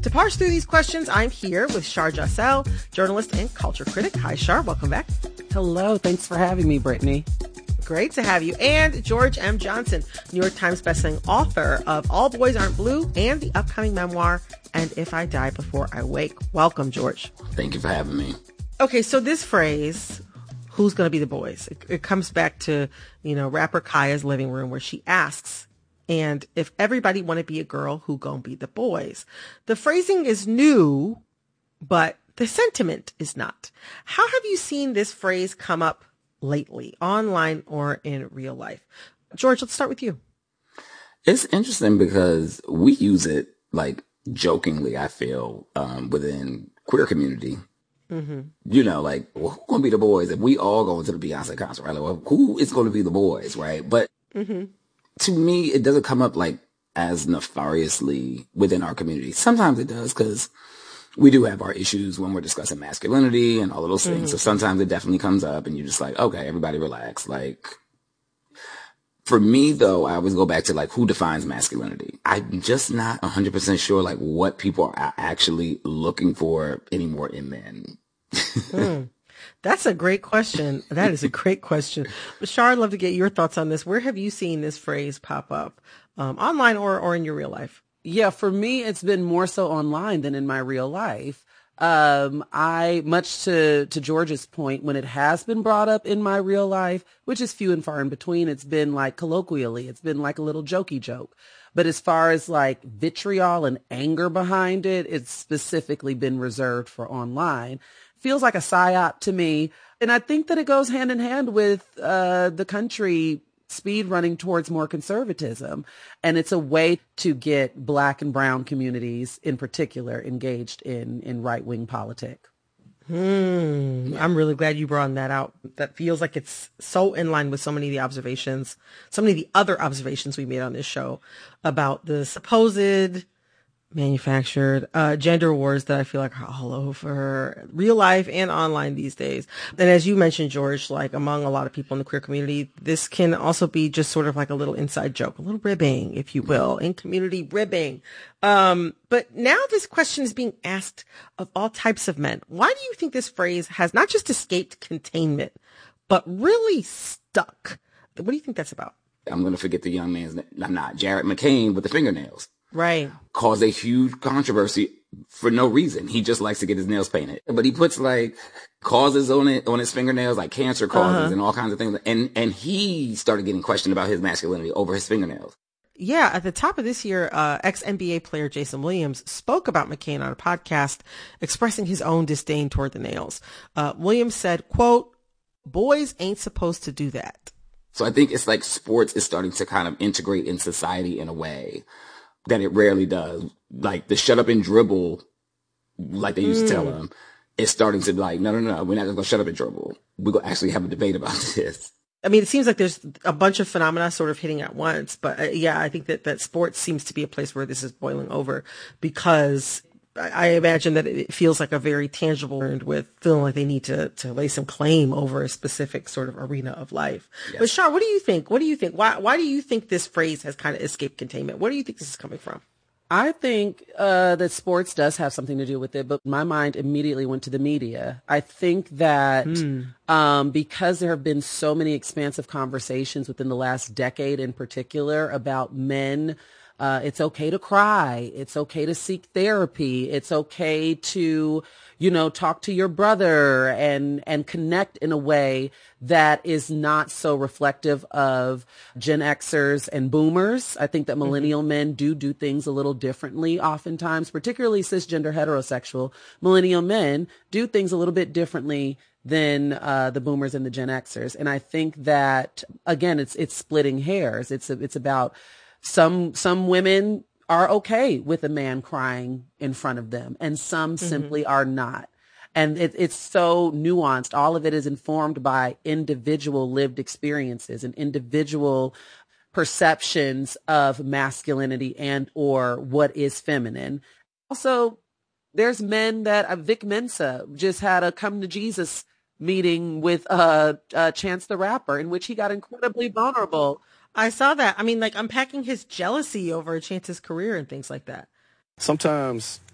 To parse through these questions, I'm here with Shar Jossell, journalist and culture critic. Hi, Shar. Welcome back. Hello. Thanks for having me, Brittany. Great to have you. And George M. Johnson, New York Times bestselling author of All Boys Aren't Blue and the upcoming memoir, And If I Die Before I Wake. Welcome, George. Thank you for having me. Okay, so this phrase, who's going to be the boys? It comes back to, rapper Kaya's living room where she asks, and if everybody want to be a girl, who gonna be the boys? The phrasing is new, but the sentiment is not. How have you seen this phrase come up lately, online or in real life? George, let's start with you. It's interesting because we use it jokingly, I feel, within queer community. Mm-hmm. Who gonna be the boys? If we all go into the Beyonce concert, right? Who is going to be the boys, right? But to me, it doesn't come up as nefariously within our community. Sometimes it does because we do have our issues when we're discussing masculinity and all of those things. So sometimes it definitely comes up and you're just okay, everybody relax. For me though, I always go back to who defines masculinity. I'm just not 100% sure what people are actually looking for anymore in men. That's a great question. That is a great question. Shar, I'd love to get your thoughts on this. Where have you seen this phrase pop up, online or in your real life? Yeah, for me, it's been more so online than in my real life. Much to George's point, when it has been brought up in my real life, which is few and far in between, it's been colloquially, it's been a little jokey joke. But as far as vitriol and anger behind it, it's specifically been reserved for online. Feels like a psyop to me. And I think that it goes hand in hand with the country speed running towards more conservatism. And it's a way to get Black and brown communities in particular engaged in right-wing politics. I'm really glad you brought that out. That feels like it's so in line with so many of the other observations we made on this show about the supposed manufactured gender wars that I feel are all over real life and online these days. And as you mentioned, George, among a lot of people in the queer community, this can also be just sort of a little inside joke, a little ribbing, if you will, in community ribbing. But now this question is being asked of all types of men. Why do you think this phrase has not just escaped containment, but really stuck? What do you think that's about? I'm going to forget the young man's name. I'm not. Jared McCain with the fingernails. Right. Caused a huge controversy for no reason. He just likes to get his nails painted. But he puts causes on his fingernails, cancer causes and all kinds of things. And he started getting questioned about his masculinity over his fingernails. Yeah, at the top of this year, ex-NBA player Jason Williams spoke about McCain on a podcast, expressing his own disdain toward the nails. Williams said, quote, "Boys ain't supposed to do that." So I think it's sports is starting to kind of integrate in society in a way that it rarely does. The shut up and dribble, they used to tell them, it's starting to no, we're not going to shut up and dribble. We're going to actually have a debate about this. I mean, it seems like there's a bunch of phenomena sort of hitting at once. But I think that sports seems to be a place where this is boiling over because I imagine that it feels like a very tangible with feeling like they need to lay some claim over a specific sort of arena of life. Yes. But Shar, what do you think? Why do you think this phrase has kind of escaped containment? Where do you think this is coming from? I think that sports does have something to do with it, but my mind immediately went to the media. I think that because there have been so many expansive conversations within the last decade in particular about men, it's okay to cry. It's okay to seek therapy. It's okay to, talk to your brother and connect in a way that is not so reflective of Gen Xers and boomers. I think that millennial men do things a little differently oftentimes, particularly cisgender heterosexual millennial men do things a little bit differently than the boomers and the Gen Xers. And I think that, again, it's splitting hairs. It's about some women are okay with a man crying in front of them, and some simply are not. And it's so nuanced. All of it is informed by individual lived experiences and individual perceptions of masculinity and or what is feminine. Also, there's men that Vic Mensa just had a come to Jesus meeting with Chance the Rapper, in which he got incredibly vulnerable. I saw that. I mean, unpacking his jealousy over Chance's career and things like that. Sometimes